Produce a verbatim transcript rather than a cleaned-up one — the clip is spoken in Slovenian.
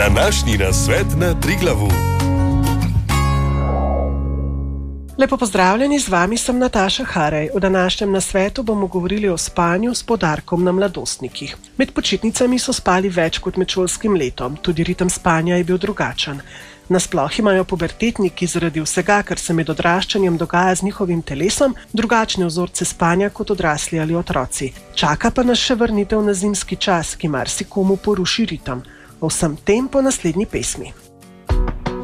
Današnji nasvet na Triglavu. Lepo pozdravljeni, z vami sem Nataša Harej. V današnjem nasvetu bomo govorili o spanju s poudarkom na mladostnikih. Med počitnicami so spali več kot med šolskim letom, tudi ritem spanja je bil drugačen. Nasploh imajo pubertetniki zaradi vsega, kar se med odraščanjem dogaja z njihovim telesom, drugačne vzorce spanja kot odrasli ali otroci. Čaka pa nas še vrnitev na zimski čas, ki marsikomu poruši ritem. O vsem tem po naslednji pesmi.